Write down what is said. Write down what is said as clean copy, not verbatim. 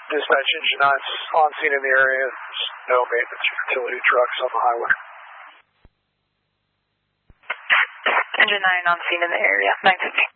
Dispatch Engine 9's on scene in the area. There's no maintenance utility trucks on the highway. Engine 9 on scene in the area. 950.